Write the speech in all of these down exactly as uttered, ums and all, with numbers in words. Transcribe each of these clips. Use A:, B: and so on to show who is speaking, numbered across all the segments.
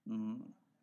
A: Mm.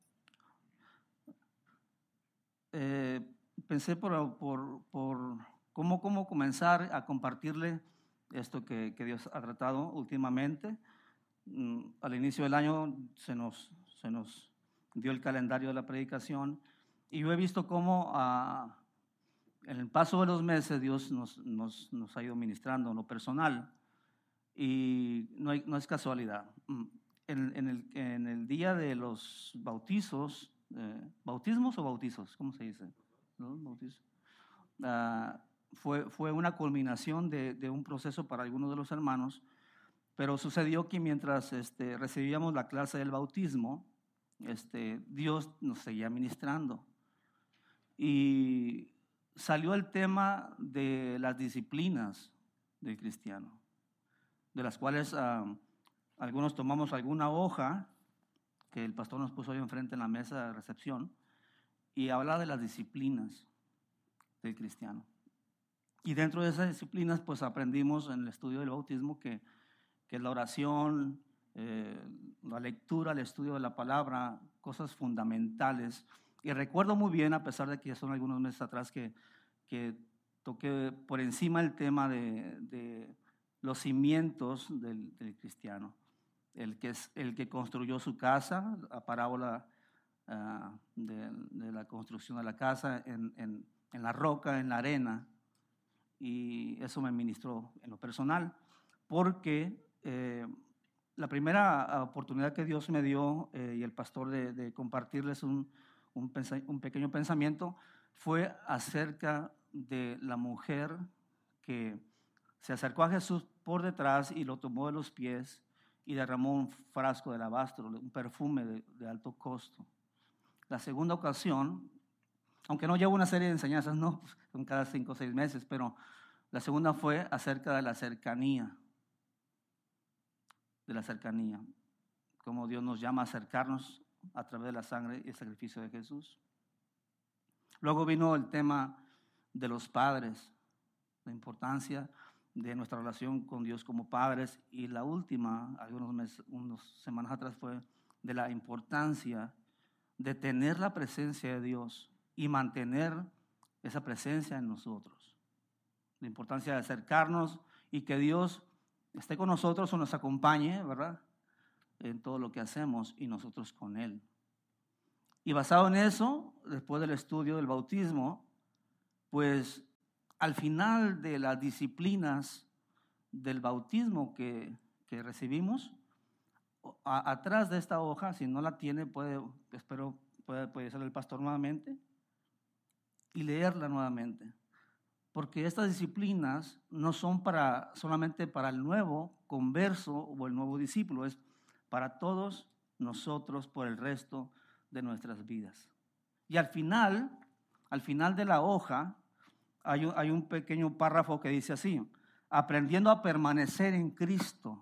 A: Eh, pensé por, por, por cómo, cómo comenzar a compartirle esto que, que Dios ha tratado últimamente. Mm, al inicio del año se nos, se nos dio el calendario de la predicación y yo he visto cómo uh, en el paso de los meses Dios nos, nos, nos ha ido ministrando en lo personal y no, hay, no es casualidad. En, en, el, en el día de los bautizos, eh, ¿bautismos o bautizos? ¿Cómo se dice? ¿No? Bautizos. Uh, fue, fue una culminación de, de un proceso para algunos de los hermanos, pero sucedió que mientras este, recibíamos la clase del bautismo, este, Dios nos seguía ministrando. Y salió el tema de las disciplinas del cristiano, de las cuales uh, algunos tomamos alguna hoja que el pastor nos puso ahí enfrente en la mesa de recepción y habla de las disciplinas del cristiano. Y dentro de esas disciplinas pues aprendimos en el estudio del bautismo que, que la oración, eh, la lectura, el estudio de la palabra, cosas fundamentales. Y recuerdo muy bien, a pesar de que ya son algunos meses atrás, que, que toqué por encima el tema de, de los cimientos del, del cristiano. El que, es, el que construyó su casa, la parábola uh, de, de la construcción de la casa en, en, en la roca, en la arena. Y eso me ministró en lo personal, porque eh, la primera oportunidad que Dios me dio eh, y el pastor de, de compartirles un, un, pensa, un pequeño pensamiento fue acerca de la mujer que se acercó a Jesús por detrás y lo tomó de los pies y derramó un frasco de alabastro, un perfume de, de alto costo. La segunda ocasión, aunque no llevo una serie de enseñanzas, no, son cada cinco o seis meses, pero la segunda fue acerca de la cercanía, de la cercanía, cómo Dios nos llama a acercarnos a través de la sangre y el sacrificio de Jesús. Luego vino el tema de los padres, la importancia de nuestra relación con Dios como padres, y la última, algunos meses, unas semanas atrás, fue de la importancia de tener la presencia de Dios y mantener esa presencia en nosotros. La importancia de acercarnos y que Dios esté con nosotros o nos acompañe, ¿verdad?, en todo lo que hacemos y nosotros con Él. Y basado en eso, después del estudio del bautismo, pues al final de las disciplinas del bautismo que, que recibimos, a, atrás de esta hoja, si no la tiene, puede, espero puede, puede ser el pastor nuevamente y leerla nuevamente. Porque estas disciplinas no son para, solamente para el nuevo converso o el nuevo discípulo, es para todos nosotros por el resto de nuestras vidas. Y al final, al final de la hoja, hay un, hay un pequeño párrafo que dice así: aprendiendo a permanecer en Cristo.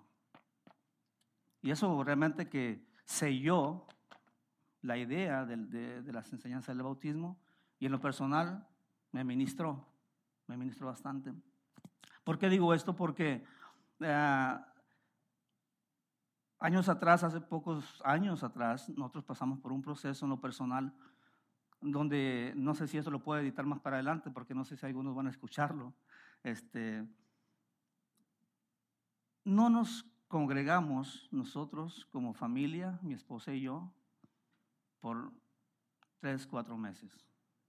A: Y eso realmente que selló la idea de, de, de las enseñanzas del bautismo, y en lo personal me ministró. Me ministró bastante. ¿Por qué digo esto? Porque eh, años atrás, hace pocos años atrás, nosotros pasamos por un proceso en lo personal donde, no sé si esto lo puedo editar más para adelante, porque no sé si algunos van a escucharlo. Este, no nos congregamos nosotros como familia, mi esposa y yo, por tres, cuatro meses.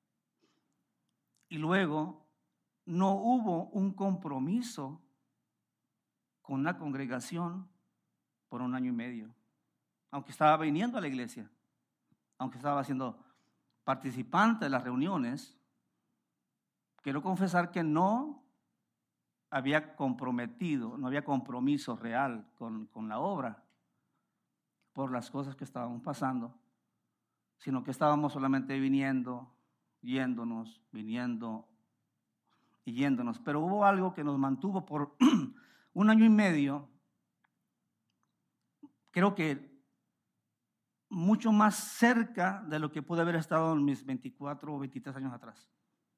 A: Y luego no hubo un compromiso con la congregación por un año y medio, aunque estaba viniendo a la iglesia, aunque estaba siendo participante de las reuniones. Quiero confesar que no había comprometido, no había compromiso real con, con la obra por las cosas que estábamos pasando, sino que estábamos solamente viniendo, yéndonos, viniendo y yéndonos. Pero hubo algo que nos mantuvo por un año y medio, creo que mucho más cerca de lo que pude haber estado en mis veinticuatro o veintitrés años atrás,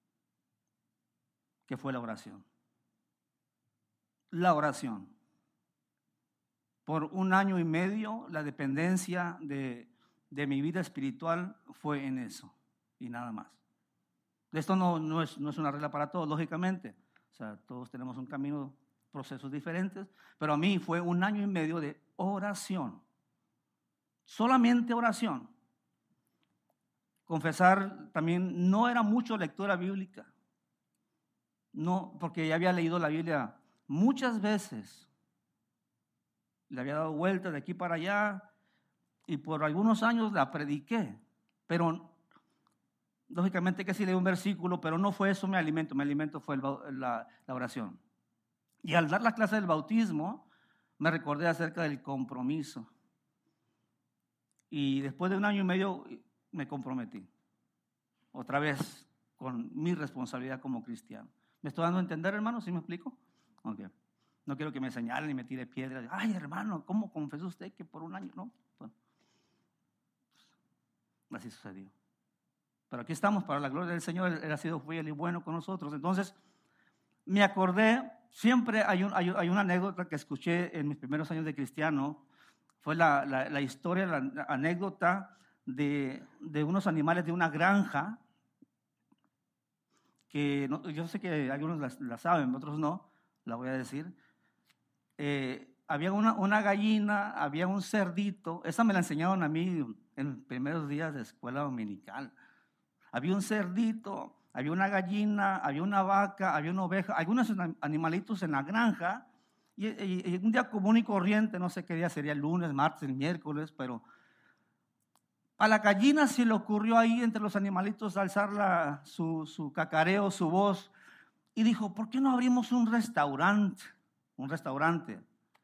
A: que fue la oración. La oración. Por un año y medio, la dependencia de, de mi vida espiritual fue en eso y nada más. Esto no, no, es, no es una regla para todos, lógicamente. O sea, todos tenemos un camino, procesos diferentes, pero a mí fue un año y medio de oración. Solamente oración. Confesar también no era mucho lectura bíblica. No, porque ya había leído la Biblia muchas veces. Le había dado vueltas de aquí para allá y por algunos años la prediqué. Pero lógicamente que sí leí un versículo, pero no fue eso mi alimento. Mi alimento fue el, la, la oración. Y al dar la clase del bautismo, me recordé acerca del compromiso. Y después de un año y medio me comprometí. Otra vez con mi responsabilidad como cristiano. ¿Me estoy dando a entender, hermano? ¿Sí me explico? Okay. No quiero que me señalen y me tire piedras. Ay, hermano, ¿cómo confesó usted que por un año? No. Bueno, así sucedió. Pero aquí estamos para la gloria del Señor. Él ha sido fiel y bueno con nosotros. Entonces, me acordé, siempre hay, un, hay, hay una anécdota que escuché en mis primeros años de cristiano. Fue la, la, la historia, la, la anécdota de, de unos animales de una granja. Que no, yo sé que algunos la, la saben, otros no, la voy a decir. Eh, había una, una gallina, había un cerdito. Esa me la enseñaron a mí en los primeros días de escuela dominical. Había un cerdito, había una gallina, había una vaca, había una oveja, algunos animalitos en la granja. Y, y, y un día común y corriente, no sé qué día sería, el lunes, martes, el miércoles, pero a la gallina se le ocurrió ahí entre los animalitos alzar la, su, su cacareo, su voz, y dijo, ¿por qué no abrimos un restaurante? Un restaurante.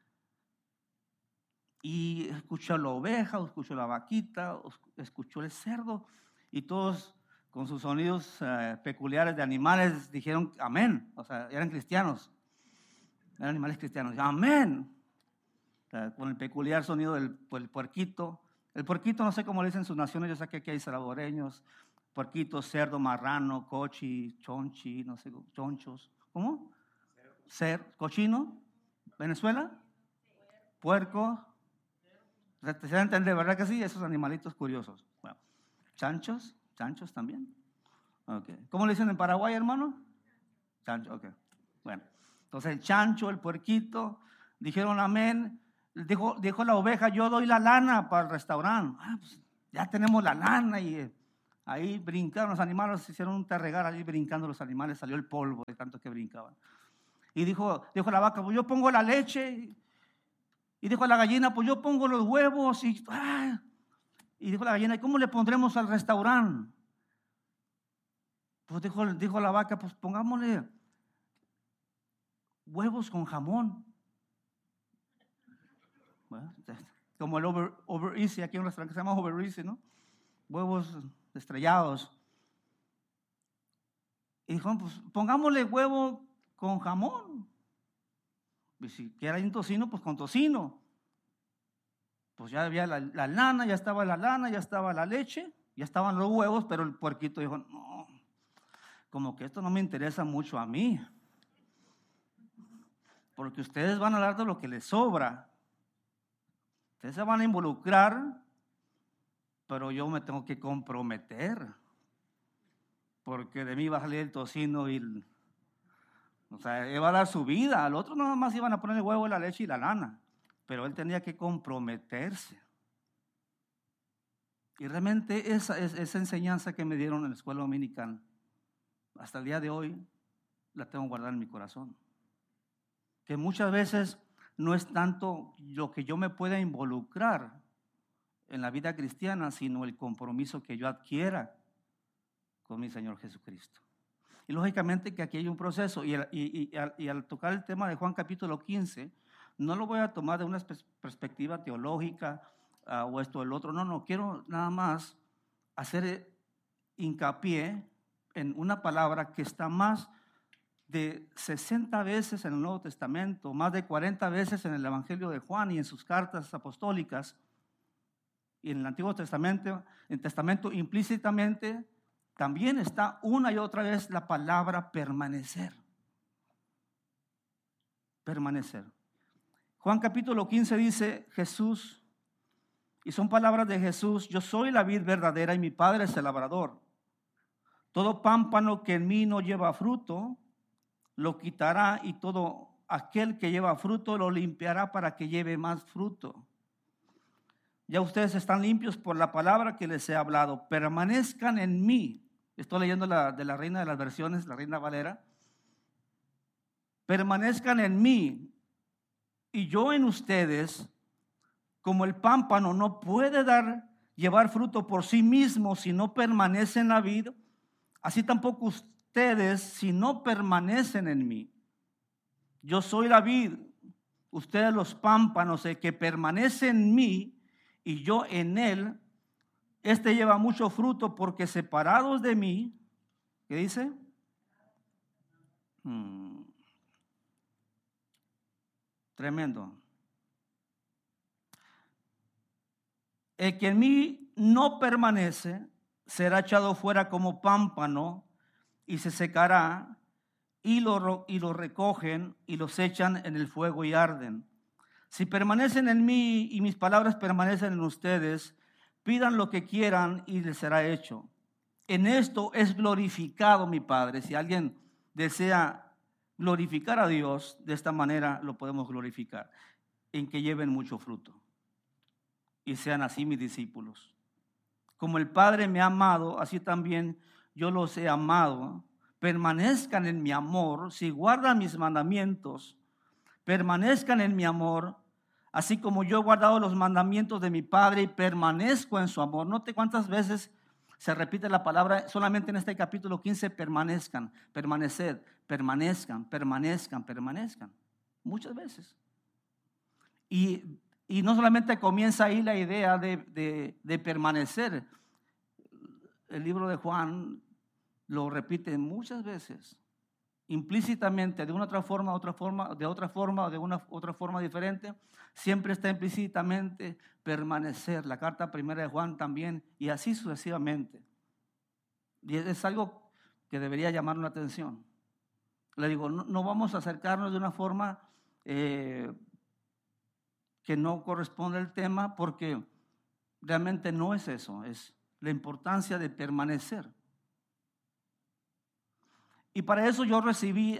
A: Y escuchó la oveja, escuchó la vaquita, escuchó el cerdo, y todos con sus sonidos eh, peculiares de animales dijeron amén. O sea, eran cristianos, eran animales cristianos. Amén. O sea, con el peculiar sonido del, del puerquito. El puerquito, no sé cómo le dicen en sus naciones, yo sé que aquí hay salvadoreños, puerquito, cerdo, marrano, cochi, chonchi, no sé, chonchos. ¿Cómo? Cer, cochino, Venezuela, puerco. ¿Se se entiende, verdad que sí? Esos animalitos curiosos. Bueno, chanchos, chanchos también. Okay. ¿Cómo le dicen en Paraguay, hermano? Chancho, ok. Bueno, entonces el chancho, el puerquito, dijeron amén. Dijo, dijo la oveja, yo doy la lana para el restaurante. Ah, pues ya tenemos la lana y eh, ahí brincaron los animales, hicieron un terregal ahí brincando los animales, salió el polvo de tanto que brincaban. Y dijo, dijo la vaca, pues yo pongo la leche. Y dijo la gallina, pues yo pongo los huevos. Y, ah. y dijo la gallina, ¿cómo le pondremos al restaurante? Pues dijo, dijo la vaca, pues pongámosle huevos con jamón. Bueno, como el over, over easy, aquí hay un restaurante que se llama Over Easy, ¿no? Huevos estrellados. Y dijo, pues pongámosle huevo con jamón. Y si quiera un tocino, pues con tocino. Pues ya había la, la lana, ya estaba la lana, ya estaba la leche, ya estaban los huevos, pero el puerquito dijo, no, como que esto no me interesa mucho a mí. Porque ustedes van a hablar de lo que les sobra. Ustedes se van a involucrar, pero yo me tengo que comprometer. Porque de mí va a salir el tocino y el, o sea, él va a dar su vida. Al otro nada más iban a poner el huevo, la leche y la lana. Pero él tenía que comprometerse. Y realmente esa, esa enseñanza que me dieron en la escuela dominical, hasta el día de hoy, la tengo guardada en mi corazón. Que muchas veces no es tanto lo que yo me pueda involucrar en la vida cristiana, sino el compromiso que yo adquiera con mi Señor Jesucristo. Y lógicamente que aquí hay un proceso, y, el, y, y, al, y al tocar el tema de Juan capítulo quince, no lo voy a tomar de una perspectiva teológica uh, o esto o el otro, no, no, quiero nada más hacer hincapié en una palabra que está más de sesenta veces en el Nuevo Testamento, más de cuarenta veces en el Evangelio de Juan y en sus cartas apostólicas, y en el Antiguo Testamento, en el Testamento implícitamente también está una y otra vez la palabra permanecer. Permanecer. Juan capítulo quince dice, Jesús Y son palabras de Jesús: yo soy la vid verdadera y mi Padre es el labrador. Todo pámpano que en mí no lleva fruto, lo quitará, y todo aquel que lleva fruto lo limpiará para que lleve más fruto. Ya ustedes están limpios por la palabra que les he hablado. Permanezcan en mí. Estoy leyendo la, de la Reina de las Versiones, la Reina Valera. Permanezcan en mí y yo en ustedes. Como el pámpano no puede dar, llevar fruto por sí mismo si no permanece en la vid, así tampoco ustedes si no permanecen en mí. Yo soy la vid, ustedes los pámpanos. El que permanece en mí y yo en él, este lleva mucho fruto, porque separados de mí, ¿qué dice? Hmm. Tremendo. El que en mí no permanece será echado fuera como pámpano y se secará, y lo, y lo recogen y los echan en el fuego y arden. Si permanecen en mí y mis palabras permanecen en ustedes, pidan lo que quieran y les será hecho. En esto es glorificado mi Padre. Si alguien desea glorificar a Dios, de esta manera lo podemos glorificar, en que lleven mucho fruto y sean así mis discípulos. Como el Padre me ha amado, así también yo los he amado. Permanezcan en mi amor. Si guardan mis mandamientos, permanezcan en mi amor, así como yo he guardado los mandamientos de mi Padre y permanezco en su amor. Note cuántas veces se repite la palabra solamente en este capítulo quince: permanezcan, permaneced, permanezcan, permanezcan, permanezcan. Muchas veces. Y, y no solamente comienza ahí la idea de, de, de permanecer. El libro de Juan lo repite muchas veces, implícitamente, de una otra forma, otra forma, de otra forma, o de una otra forma diferente. Siempre está implícitamente permanecer. La carta primera de Juan también, y así sucesivamente. Y es algo que debería llamar la atención. Le digo, no, no vamos a acercarnos de una forma eh, que no corresponde al tema, porque realmente no es eso, es la importancia de permanecer. Y para eso yo recibí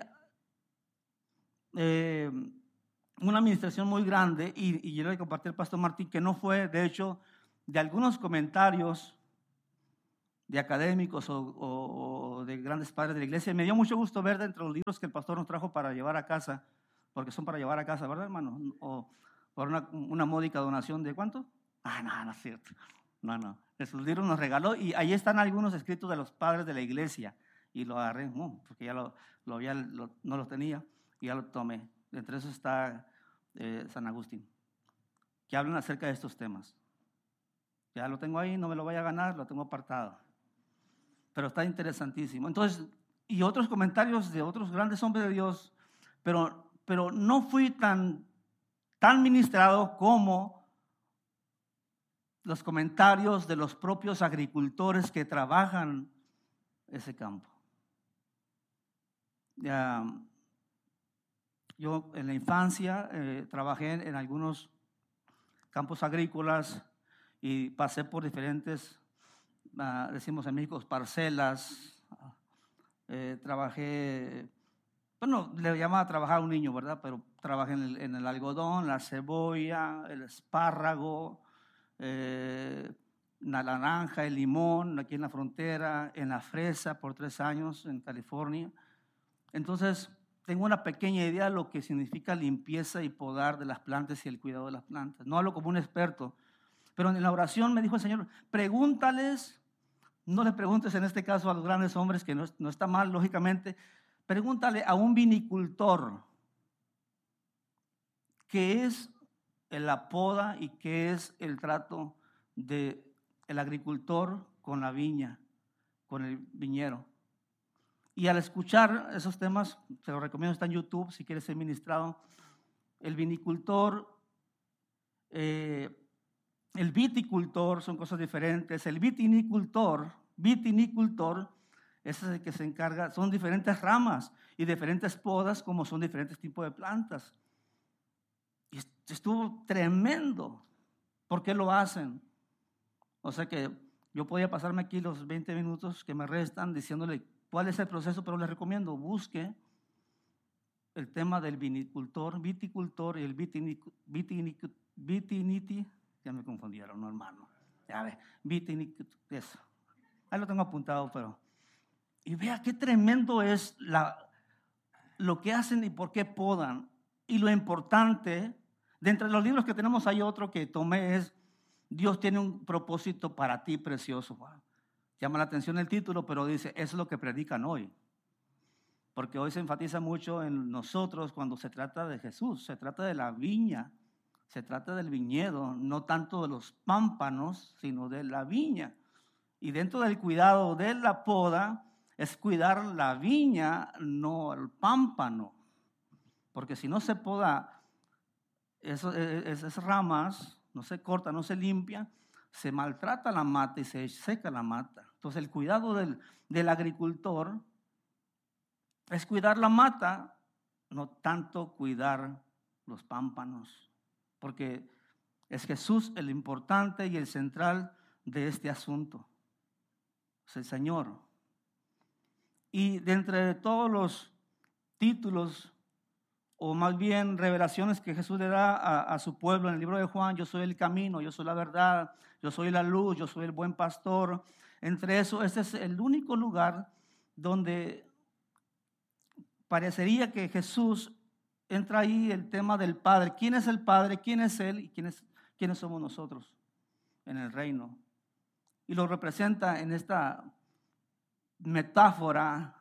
A: eh, una administración muy grande, y, y yo le compartí al pastor Martín, que no fue, de hecho, de algunos comentarios de académicos o, o, o de grandes padres de la iglesia. Me dio mucho gusto ver dentro de los libros que el pastor nos trajo para llevar a casa, porque son para llevar a casa, ¿verdad, hermano? O por una, una módica donación de ¿cuánto? Ah, no, no es cierto. No, no. Esos libros nos regaló, y ahí están algunos escritos de los padres de la iglesia. Y lo agarré, no, porque ya lo, lo había, lo, no lo tenía, y ya lo tomé. Entre esos está eh, San Agustín, que hablan acerca de estos temas. Ya lo tengo ahí, no me lo vaya a ganar, lo tengo apartado. Pero está interesantísimo. Entonces, y otros comentarios de otros grandes hombres de Dios, pero, pero no fui tan, tan ministrado como los comentarios de los propios agricultores que trabajan ese campo. Ya, yo en la infancia eh, trabajé en, en algunos campos agrícolas y pasé por diferentes, uh, decimos en México, parcelas. Eh, trabajé, bueno, le llamaba trabajar a un niño, ¿verdad? Pero trabajé en el, en el algodón, la cebolla, el espárrago, eh, la naranja, el limón, aquí en la frontera, en la fresa por tres años en California. Entonces, tengo una pequeña idea de lo que significa limpieza y podar de las plantas y el cuidado de las plantas. No hablo como un experto, pero en la oración me dijo el Señor, pregúntales, no les preguntes en este caso a los grandes hombres, que no, no está mal, lógicamente, pregúntale a un vinicultor qué es la poda y qué es el trato del agricultor con la viña, con el viñero. Y al escuchar esos temas, se los recomiendo, está en YouTube si quieres ser ministrado. El vinicultor, eh, el viticultor son cosas diferentes. El vitinicultor, vitinicultor es el que se encarga, son diferentes ramas y diferentes podas, como son diferentes tipos de plantas. Y estuvo tremendo. ¿Por qué lo hacen? O sea que yo podía pasarme aquí los veinte minutos que me restan diciéndole cuál es el proceso, pero les recomiendo, busque el tema del vinicultor, viticultor y el vitinic, vitinic, vitiniti, ya me confundieron, no, hermano. Ya ve, vitinic, eso. Ahí lo tengo apuntado, pero. Y vea qué tremendo es la, lo que hacen y por qué podan. Y lo importante, de entre los libros que tenemos hay otro que tomé, es Dios tiene un propósito para ti precioso. Wow. Llama la atención el título, pero dice, eso es lo que predican hoy. Porque hoy se enfatiza mucho en nosotros cuando se trata de Jesús, se trata de la viña, se trata del viñedo, no tanto de los pámpanos, sino de la viña. Y dentro del cuidado de la poda es cuidar la viña, no el pámpano. Porque si no se poda eso, esas ramas, no se corta, no se limpia, se maltrata la mata y se seca la mata. Entonces el cuidado del, del agricultor es cuidar la mata, no tanto cuidar los pámpanos, porque es Jesús el importante y el central de este asunto. Es el Señor. Y de entre todos los títulos, o más bien revelaciones que Jesús le da a, a su pueblo en el libro de Juan, yo soy el camino, yo soy la verdad, yo soy la luz, yo soy el buen pastor. Entre eso, este es el único lugar donde parecería que Jesús entra ahí el tema del Padre. ¿Quién es el Padre? ¿Quién es Él? ¿Y quién es, quiénes somos nosotros en el reino? Y lo representa en esta metáfora,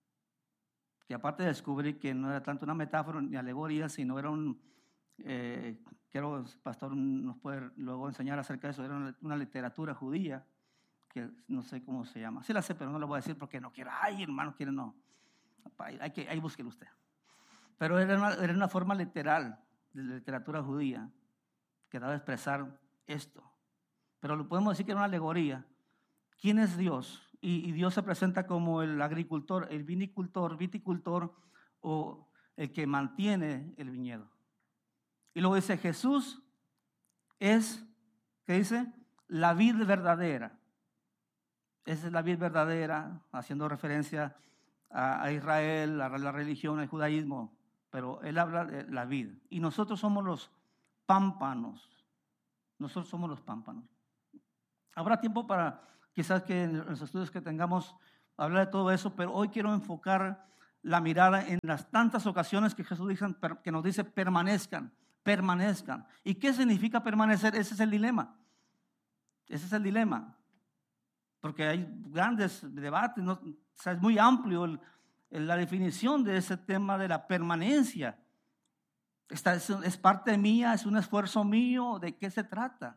A: que aparte de descubrir que no era tanto una metáfora ni alegoría, sino era un, eh, creo el pastor nos puede luego enseñar acerca de eso, era una, una literatura judía, que no sé cómo se llama. Sí la sé, pero no la voy a decir porque no quiero. Ay, hermano, quiere no. Hay que, ahí búsquelo usted. Pero era una, era una forma literal de la literatura judía que daba a expresar esto. Pero lo podemos decir que era una alegoría. ¿Quién es Dios? Y, y Dios se presenta como el agricultor, el vinicultor, viticultor o el que mantiene el viñedo. Y luego dice Jesús es, ¿qué dice? La vid verdadera. Esa es la vid verdadera, haciendo referencia a, a Israel, a la religión, al judaísmo. Pero él habla de la vid. Y nosotros somos los pámpanos. Nosotros somos los pámpanos. Habrá tiempo para, quizás que en los estudios que tengamos, hablar de todo eso, pero hoy quiero enfocar la mirada en las tantas ocasiones que Jesús dice, que nos dice permanezcan, permanezcan. ¿Y qué significa permanecer? Ese es el dilema. Ese es el dilema. Porque hay grandes debates, ¿no? O sea, es muy amplio el, el, la definición de ese tema de la permanencia. Esta es, es parte mía, es un esfuerzo mío. ¿De qué se trata?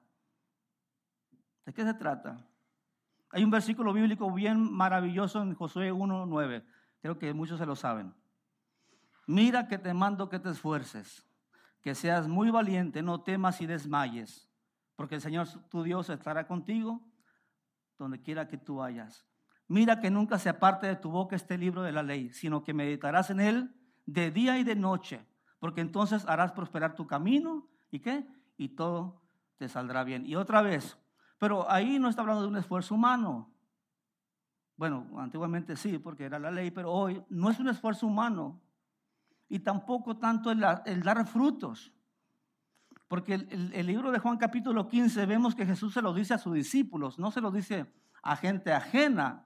A: ¿De qué se trata? Hay un versículo bíblico bien maravilloso en Josué uno nueve. Creo que muchos se lo saben. Mira que te mando que te esfuerces, que seas muy valiente, no temas y desmayes, porque el Señor tu Dios estará contigo donde quiera que tú vayas. Mira que nunca se aparte de tu boca este libro de la ley, sino que meditarás en él de día y de noche, porque entonces harás prosperar tu camino, ¿y qué? Y todo te saldrá bien. Y otra vez, pero ahí no está hablando de un esfuerzo humano. Bueno, antiguamente sí, porque era la ley, pero hoy no es un esfuerzo humano. Y tampoco tanto el, el dar frutos. Porque el, el, el libro de Juan capítulo quince vemos que Jesús se lo dice a sus discípulos, no se lo dice a gente ajena,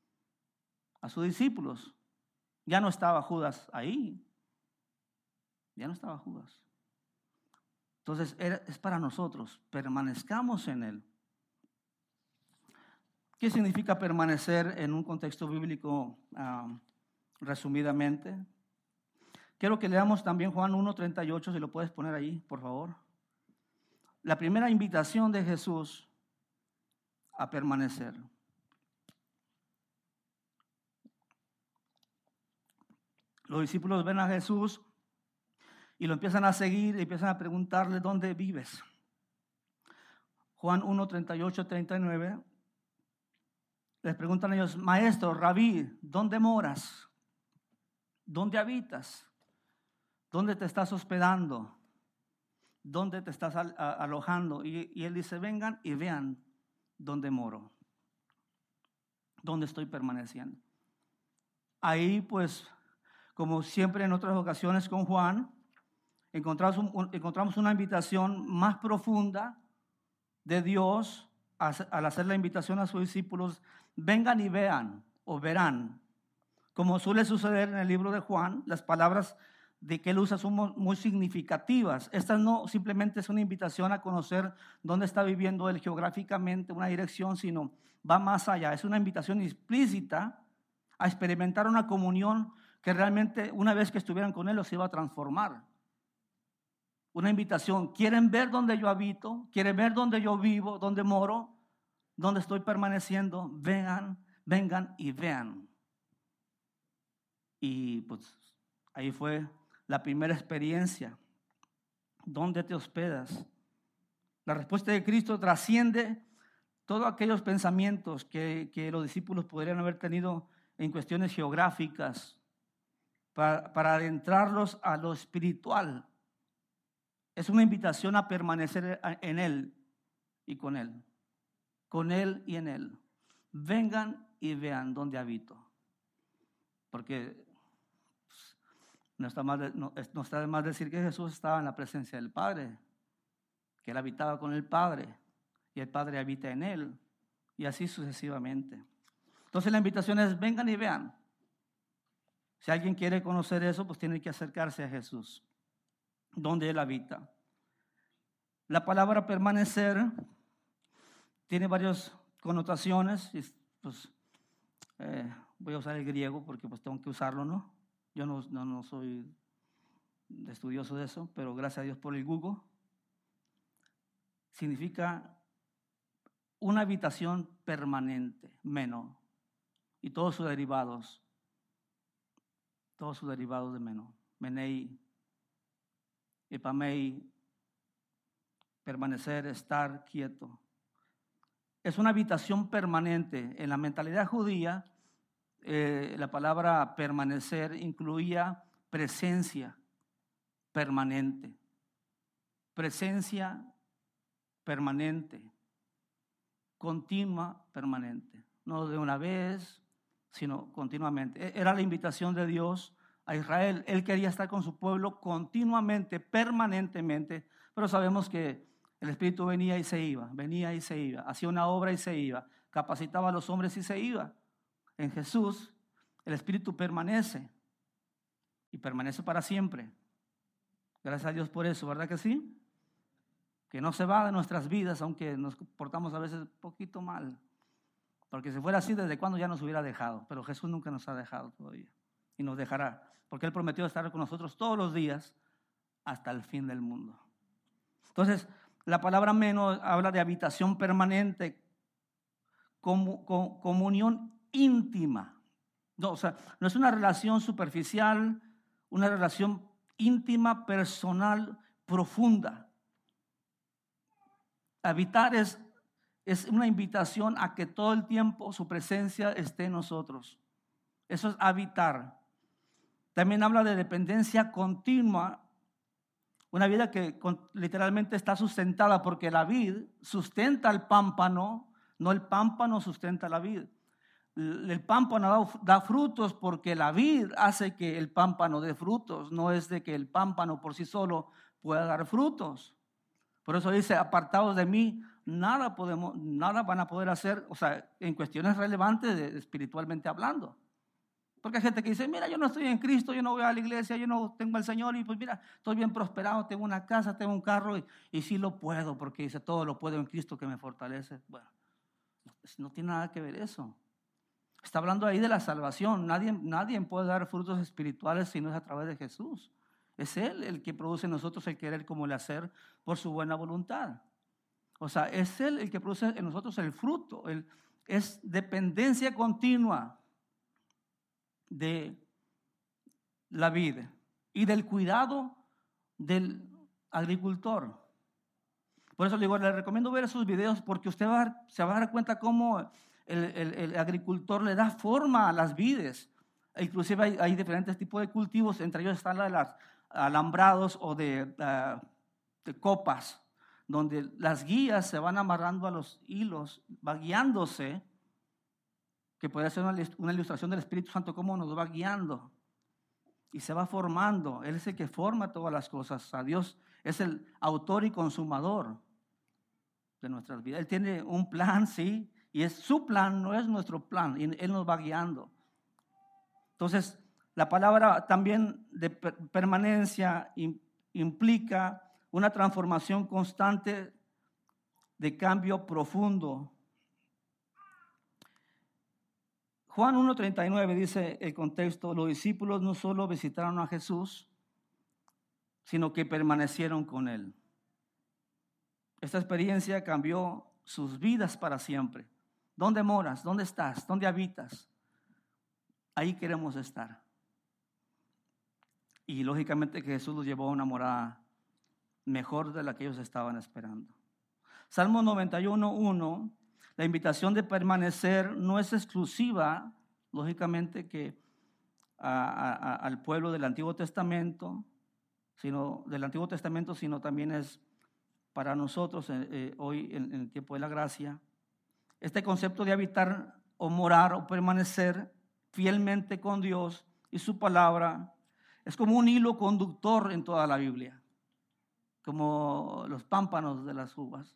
A: a sus discípulos. Ya no estaba Judas ahí, ya no estaba Judas. Entonces era, es para nosotros, permanezcamos en él. ¿Qué significa permanecer en un contexto bíblico uh, resumidamente? Quiero que leamos también Juan uno treinta y ocho, si lo puedes poner ahí, por favor. La primera invitación de Jesús a permanecer. Los discípulos ven a Jesús y lo empiezan a seguir y empiezan a preguntarle, ¿dónde vives? Juan uno treinta y ocho, treinta y nueve. Les preguntan a ellos, maestro, rabí, ¿dónde moras? ¿Dónde habitas? ¿Dónde te estás hospedando? ¿dónde te estás al, a, alojando? Y, y él dice, vengan y vean dónde moro, dónde estoy permaneciendo. Ahí pues, como siempre en otras ocasiones con Juan, encontramos, un, encontramos una invitación más profunda de Dios al hacer la invitación a sus discípulos, vengan y vean o verán. Como suele suceder en el libro de Juan, las palabras de que él usa son muy significativas. Esta no simplemente es una invitación a conocer dónde está viviendo él geográficamente, una dirección, sino va más allá. Es una invitación explícita a experimentar una comunión que realmente una vez que estuvieran con él los iba a transformar. Una invitación, ¿quieren ver dónde yo habito? ¿Quieren ver dónde yo vivo, dónde moro, dónde estoy permaneciendo? Vengan, vengan y vean. Y pues ahí fue la primera experiencia. ¿Dónde te hospedas? La respuesta de Cristo trasciende todos aquellos pensamientos que, que los discípulos podrían haber tenido en cuestiones geográficas para, para adentrarlos a lo espiritual. Es una invitación a permanecer en Él y con Él. Con Él y en Él. Vengan y vean dónde habito. Porque pues, no, está más de, no, no está de más decir que Jesús estaba en la presencia del Padre. Que Él habitaba con el Padre. Y el Padre habita en Él. Y así sucesivamente. Entonces la invitación es vengan y vean. Si alguien quiere conocer eso, pues tiene que acercarse a Jesús, donde Él habita. La palabra permanecer tiene varias connotaciones. Y, pues, eh, voy a usar el griego porque pues tengo que usarlo, ¿no? Yo no, no, no soy estudioso de eso, pero gracias a Dios por el Google. Significa una habitación permanente, meno, y todos sus derivados, todos sus derivados de meno, menei, epamei, permanecer, estar quieto. Es una habitación permanente. En la mentalidad judía, eh, la palabra permanecer incluía presencia permanente, presencia permanente, continua, permanente, no de una vez, sino continuamente. Era la invitación de Dios a Israel. Él quería estar con su pueblo continuamente, permanentemente, pero sabemos que el Espíritu venía y se iba, venía y se iba, hacía una obra y se iba, capacitaba a los hombres y se iba. En Jesús el Espíritu permanece y permanece para siempre. Gracias a Dios por eso, ¿verdad que sí? Que no se va de nuestras vidas, aunque nos portamos a veces un poquito mal. Porque si fuera así, ¿desde cuándo ya nos hubiera dejado? Pero Jesús nunca nos ha dejado todavía. Y nos dejará. Porque Él prometió estar con nosotros todos los días hasta el fin del mundo. Entonces, la palabra menos habla de habitación permanente, com, com, comunión íntima. No, o sea, no es una relación superficial, una relación íntima, personal, profunda. Habitar es, es una invitación a que todo el tiempo su presencia esté en nosotros. Eso es habitar. También habla de dependencia continua, una vida que literalmente está sustentada porque la vid sustenta el pámpano, no el pámpano sustenta la vid. El pámpano da frutos porque la vid hace que el pámpano dé frutos, no es de que el pámpano por sí solo pueda dar frutos. Por eso dice, apartados de mí, nada podemos, nada van a poder hacer, o sea, en cuestiones relevantes de, espiritualmente hablando. Porque hay gente que dice, mira, yo no estoy en Cristo, yo no voy a la iglesia, yo no tengo al Señor y pues mira, estoy bien prosperado, tengo una casa, tengo un carro y, y sí lo puedo, porque dice, todo lo puedo en Cristo que me fortalece. Bueno, no tiene nada que ver eso. Está hablando ahí de la salvación. Nadie, nadie puede dar frutos espirituales si no es a través de Jesús. Es Él el que produce en nosotros el querer como el hacer por su buena voluntad. O sea, es Él el que produce en nosotros el fruto. El, es dependencia continua de la vida y del cuidado del agricultor. Por eso le digo, le recomiendo ver esos videos porque usted va a, se va a dar cuenta cómo el, el, el agricultor le da forma a las vides. Inclusive hay, hay diferentes tipos de cultivos, entre ellos están las, las alambrados o de, uh, de copas, donde las guías se van amarrando a los hilos, va guiándose, que puede ser una, una ilustración del Espíritu Santo, cómo nos va guiando y se va formando. Él es el que forma todas las cosas. A Dios es el autor y consumador de nuestras vidas. Él tiene un plan, sí, y es su plan, no es nuestro plan, y Él nos va guiando. Entonces, la palabra también de permanencia implica una transformación constante de cambio profundo. Juan uno treinta y nueve dice el contexto: los discípulos no solo visitaron a Jesús, sino que permanecieron con Él. Esta experiencia cambió sus vidas para siempre. ¿Dónde moras? ¿Dónde estás? ¿Dónde habitas? Ahí queremos estar. Y lógicamente que Jesús los llevó a una morada mejor de la que ellos estaban esperando. Salmo noventa y uno, uno, la invitación de permanecer no es exclusiva, lógicamente, que a, a, al pueblo del Antiguo Testamento, sino del Antiguo Testamento, sino también es para nosotros eh, eh, hoy en, en el tiempo de la gracia. Este concepto de habitar o morar o permanecer fielmente con Dios y su palabra es como un hilo conductor en toda la Biblia, como los pámpanos de las uvas.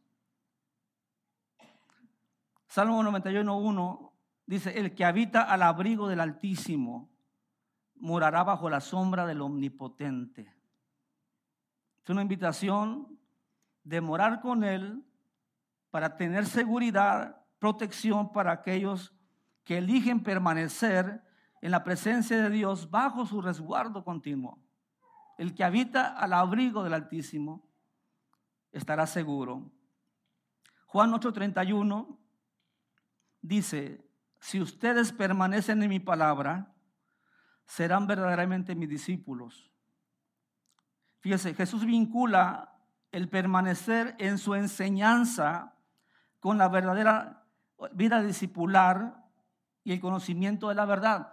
A: Salmo noventa y uno, uno dice: el que habita al abrigo del Altísimo morará bajo la sombra del Omnipotente. Es una invitación de morar con Él para tener seguridad, protección para aquellos que eligen permanecer en la presencia de Dios bajo su resguardo continuo. El que habita al abrigo del Altísimo estará seguro. Juan ocho treinta y uno dice: si ustedes permanecen en mi palabra, serán verdaderamente mis discípulos. Fíjese, Jesús vincula el permanecer en su enseñanza con la verdadera vida discipular y el conocimiento de la verdad.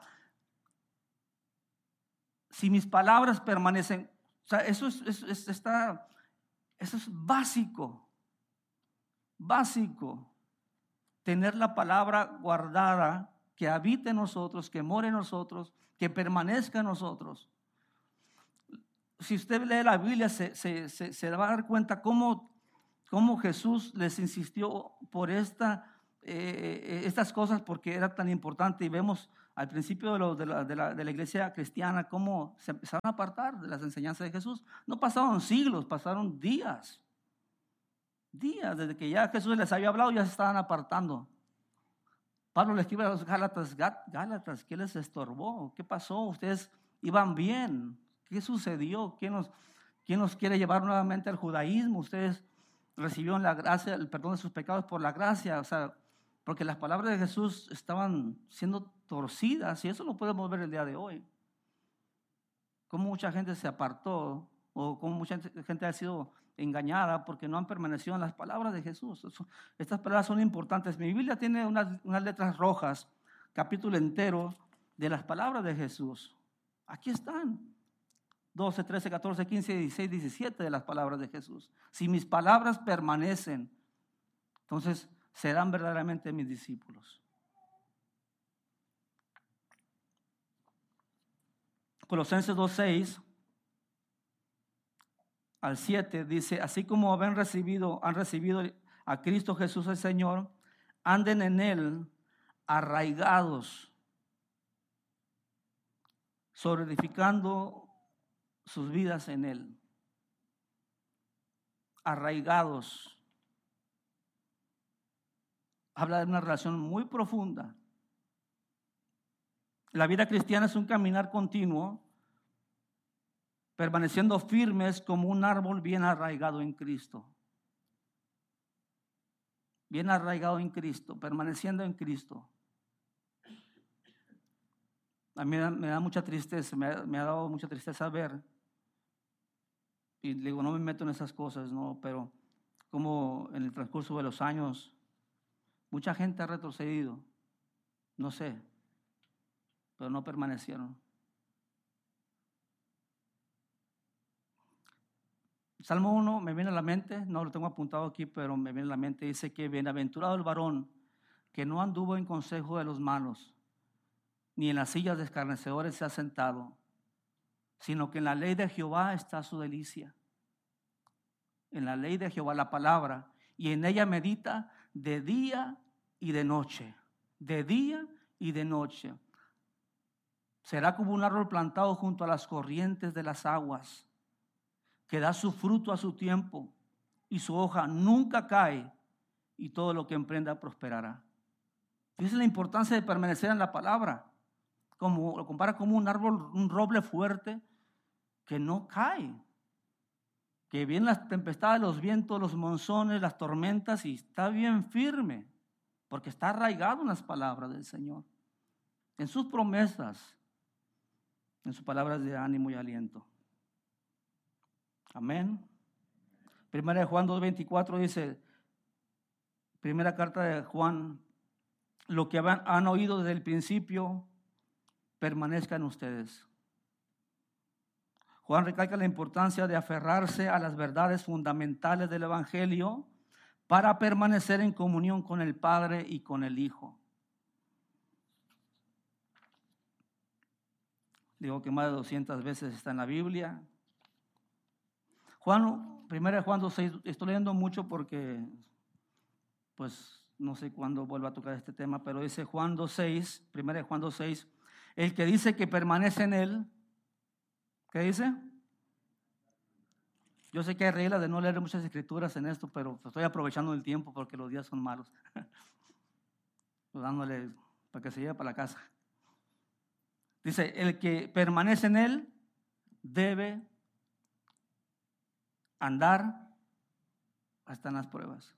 A: Si mis palabras permanecen, o sea, eso es, es, es, está, eso es básico, básico. Tener la palabra guardada, que habite en nosotros, que more en nosotros, que permanezca en nosotros. Si usted lee la Biblia, se, se, se, se va a dar cuenta cómo, cómo Jesús les insistió por esta, eh, estas cosas, porque era tan importante. Y vemos al principio de, lo, de, la, de, la, de la iglesia cristiana cómo se empezaron a apartar de las enseñanzas de Jesús. No pasaron siglos, pasaron días. Días, desde que ya Jesús les había hablado, ya se estaban apartando. Pablo le escribe a los Gálatas: Gálatas, ¿qué les estorbó? ¿Qué pasó? Ustedes iban bien. ¿Qué sucedió? ¿Quién nos, quién nos quiere llevar nuevamente al judaísmo? Ustedes recibieron la gracia, el perdón de sus pecados por la gracia. O sea, porque las palabras de Jesús estaban siendo torcidas, y eso lo podemos ver el día de hoy. Cómo mucha gente se apartó, o cómo mucha gente ha sido engañada porque no han permanecido en las palabras de Jesús. Estas palabras son importantes. Mi Biblia tiene unas, unas letras rojas, capítulo entero de las palabras de Jesús. Aquí están. doce, trece, catorce, quince, dieciséis, diecisiete de las palabras de Jesús. Si mis palabras permanecen, entonces serán verdaderamente mis discípulos. Colosenses dos, seis al siete dice: así como han recibido, han recibido a Cristo Jesús el Señor, anden en Él arraigados, solidificando sus vidas en Él. Arraigados. Habla de una relación muy profunda. La vida cristiana es un caminar continuo, permaneciendo firmes como un árbol bien arraigado en Cristo. Bien arraigado en Cristo, permaneciendo en Cristo. A mí me da mucha tristeza, me ha, me ha dado mucha tristeza ver, y le digo, no me meto en esas cosas, no, pero como en el transcurso de los años, mucha gente ha retrocedido, no sé, pero no permanecieron. Salmo uno me viene a la mente, no lo tengo apuntado aquí, pero me viene a la mente, dice que bienaventurado el varón que no anduvo en consejo de los malos, ni en las sillas de escarnecedores se ha sentado, sino que en la ley de Jehová está su delicia. En la ley de Jehová, la palabra, y en ella medita de día y de noche, de día y de noche. Será como un árbol plantado junto a las corrientes de las aguas, que da su fruto a su tiempo, y su hoja nunca cae, y todo lo que emprenda prosperará. Esa es la importancia de permanecer en la palabra. Como, lo compara como un árbol, un roble fuerte que no cae, que vienen las tempestades, los vientos, los monzones, las tormentas, y está bien firme, porque está arraigado en las palabras del Señor, en sus promesas, en sus palabras de ánimo y aliento. Amén. Primera de Juan dos veinticuatro dice, primera carta de Juan, lo que han oído desde el principio permanezca en ustedes. Juan recalca la importancia de aferrarse a las verdades fundamentales del Evangelio para permanecer en comunión con el Padre y con el Hijo. Digo que más de doscientas veces está en la Biblia. Juan, primera de Juan dos seis, estoy leyendo mucho porque pues no sé cuándo vuelva a tocar este tema, pero dice Juan dos seis, primera de Juan dos seis, el que dice que permanece en él, ¿qué dice? Yo sé que hay reglas de no leer muchas escrituras en esto, pero estoy aprovechando el tiempo porque los días son malos. Dándole para que se lleve para la casa. Dice, el que permanece en él debe andar hasta en las pruebas.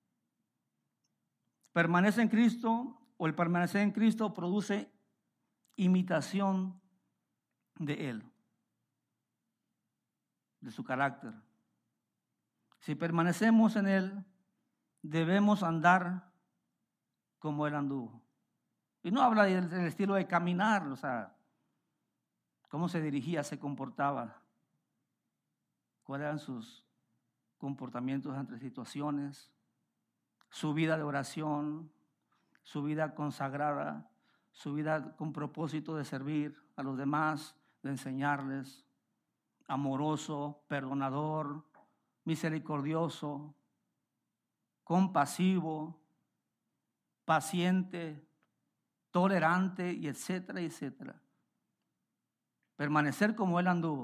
A: Permanece en Cristo, o el permanecer en Cristo produce imitación de Él, de su carácter. Si permanecemos en Él, debemos andar como Él anduvo. Y no habla del, del estilo de caminar, o sea, cómo se dirigía, se comportaba, cuáles eran sus comportamientos ante situaciones, su vida de oración, su vida consagrada, su vida con propósito de servir a los demás, de enseñarles, amoroso, perdonador, misericordioso, compasivo, paciente, tolerante, y etcétera, etcétera. Permanecer como Él anduvo.